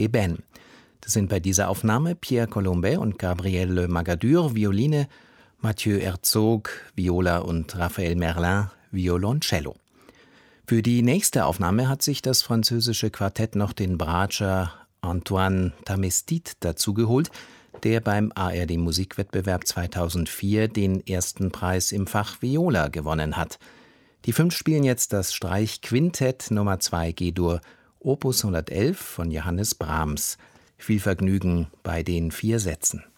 Eben. Das sind bei dieser Aufnahme Pierre Colombet und Gabrielle Magadur, Violine, Mathieu Herzog, Viola und Raphael Merlin, Violoncello. Für die nächste Aufnahme hat sich das französische Quartett noch den Bratscher Antoine Tamestit dazugeholt, der beim ARD Musikwettbewerb 2004 den ersten Preis im Fach Viola gewonnen hat. Die 5 spielen jetzt das Streichquintett Nummer 2 G-Dur, Opus 111 von Johannes Brahms. Viel Vergnügen bei den 4 Sätzen.